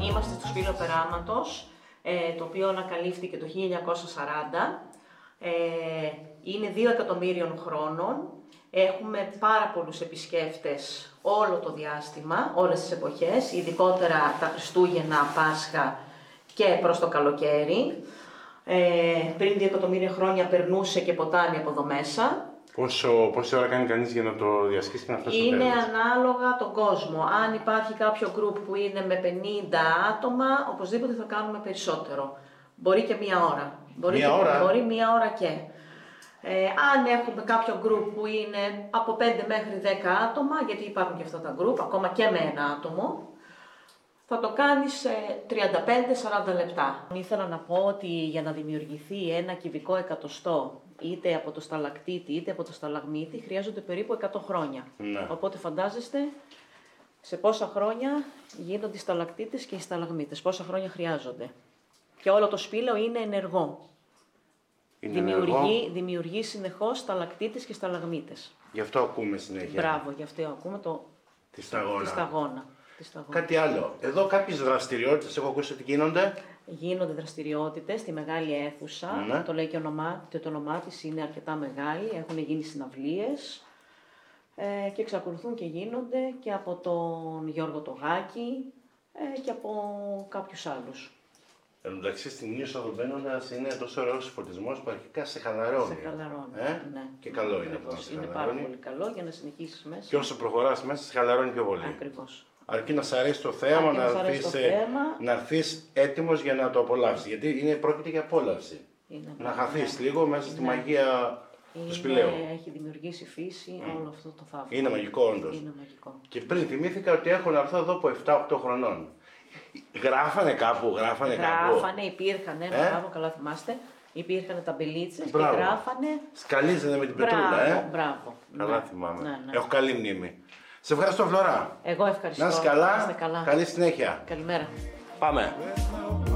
Είμαστε στο σπήλαιο Περάματος, το οποίο ανακαλύφθηκε το 1940. Είναι 2 εκατομμύριων χρόνων. Έχουμε πάρα πολλούς επισκέπτες όλο το διάστημα, όλες τις εποχές, ειδικότερα τα Χριστούγεννα, Πάσχα και προς το καλοκαίρι. Πριν 2 εκατομμύρια χρόνια περνούσε και ποτάμι από εδώ μέσα. Πόση ώρα κάνει κανείς για να το διασχίσει και να φτάσει στο τέλος? Είναι ανάλογα τον κόσμο. Αν υπάρχει κάποιο group που είναι με 50 άτομα, οπωσδήποτε θα κάνουμε περισσότερο. Μπορεί και 1 ώρα. Μπορεί 1 ώρα και. Αν έχουμε κάποιο group που είναι από 5 μέχρι 10 άτομα, γιατί υπάρχουν και αυτά τα group, ακόμα και με 1 άτομο, θα το κάνεις σε 35-40 λεπτά. Ήθελα να πω ότι για να δημιουργηθεί ένα κυβικό εκατοστό, είτε από το σταλακτίτη είτε από το σταλαγμίτη, χρειάζονται περίπου 100 χρόνια. Ναι. Οπότε φαντάζεστε σε πόσα χρόνια γίνονται οι σταλακτίτες και οι σταλαγμίτες, πόσα χρόνια χρειάζονται. Και όλο το σπήλαιο είναι ενεργό. Δημιουργεί συνεχώς σταλακτίτες και σταλαγμίτες. Γι' αυτό ακούμε συνέχεια. Μπράβο, γι' αυτό ακούμε τη σταγόνα. Κάτι άλλο. Εδώ κάποιες δραστηριότητες έχω ακούσει ότι γίνονται. Γίνονται δραστηριότητες στη μεγάλη αίθουσα. Ναι. Το λέει και το όνομά της είναι αρκετά μεγάλη. Έχουν γίνει συναυλίες και εξακολουθούν και γίνονται και από τον Γιώργο Τογάκη και από κάποιους άλλους. Εν τω μεταξύ, στην είσοδο μπαίνοντας είναι τόσο ωραίος φωτισμός που αρχικά σε χαλαρώνει. Σε χαλαρώνει. Ναι. Και καλό είναι αυτό. Είναι πάρα πολύ καλό για να συνεχίσεις μέσα. Και όσο προχωράς μέσα, σε χαλαρώνει πιο πολύ. Ακριβώς. Αρκεί να σ' αρέσει το θέαμα, να έρθεις έτοιμος για να το απολαύσεις. Γιατί πρόκειται για απόλαυση. Να χαθείς λίγο μέσα στη μαγεία του σπηλαίου. Έχει δημιουργήσει φύση όλο αυτό το θαύμα. Είναι μαγικό όντως. Είναι μαγικό. Και πριν θυμήθηκα ότι έχω να έρθω εδώ από 7-8 χρονών. Γράφανε κάπου. Υπήρχαν, μπράβο, καλά θυμάστε. Υπήρχαν ταμπελίτσες και γράφανε. Σκαλίζανε με την πετρούλα, Μπράβο. Καλά θυμάμαι. Ναι. Έχω καλή μνήμη. Σε ευχαριστώ, Φλωρά. Εγώ ευχαριστώ. Να είσαι καλά. Καλή συνέχεια. Καλημέρα. Πάμε.